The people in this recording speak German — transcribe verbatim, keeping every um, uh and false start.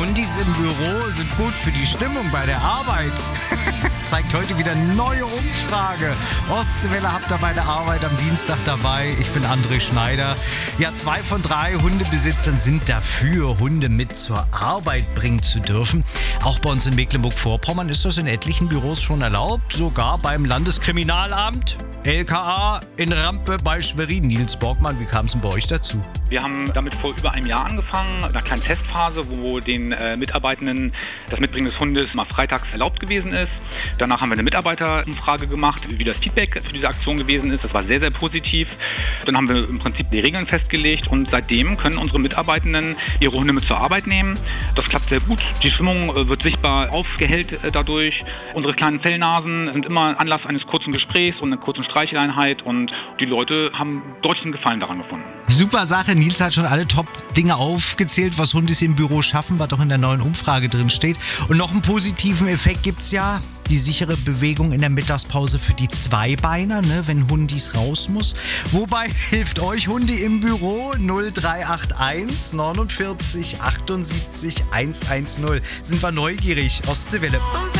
Hundis im Büro sind gut für die Stimmung bei der Arbeit. Zeigt heute wieder eine neue Umfrage. Ostseewelle habt ihr bei der Arbeit am Dienstag dabei. Ich bin André Schneider. Ja, zwei von drei Hundebesitzern sind dafür, Hunde mit zur Arbeit bringen zu dürfen. Auch bei uns in Mecklenburg-Vorpommern ist das in etlichen Büros schon erlaubt. Sogar beim Landeskriminalamt, L K A in Rampe bei Schwerin. Nils Borgmann, wie kam es denn bei euch dazu? Wir haben damit vor über einem Jahr angefangen, in einer kleinen Testphase, wo den äh, Mitarbeitenden das Mitbringen des Hundes mal freitags erlaubt gewesen ist. Danach haben wir eine Mitarbeiterumfrage gemacht, wie das Feedback für diese Aktion gewesen ist. Das war sehr, sehr positiv. Dann haben wir im Prinzip die Regeln festgelegt und seitdem können unsere Mitarbeitenden ihre Hunde mit zur Arbeit nehmen. Das klappt sehr gut. Die Stimmung äh, wird sichtbar aufgehellt äh, dadurch. Unsere kleinen Fellnasen sind immer Anlass eines kurzen Gesprächs und einer kurzen Streicheleinheit und die Leute haben deutlichen Gefallen daran gefunden. Super Sache. Nils hat schon alle Top-Dinge aufgezählt, was Hundis im Büro schaffen, was doch in der neuen Umfrage drin steht. Und noch einen positiven Effekt gibt's ja. Die sichere Bewegung in der Mittagspause für die Zweibeiner, ne, wenn Hundis raus muss. Wobei hilft euch Hunde im Büro? null drei acht eins neunundvierzig achtundsiebzig hundertzehn. Sind wir neugierig. Ostseewelle.